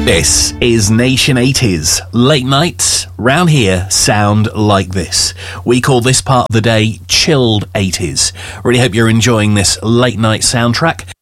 This is Nation 80s. Late nights round here sound like this. We call this part of the day chilled 80s. Really hope you're enjoying this late night soundtrack.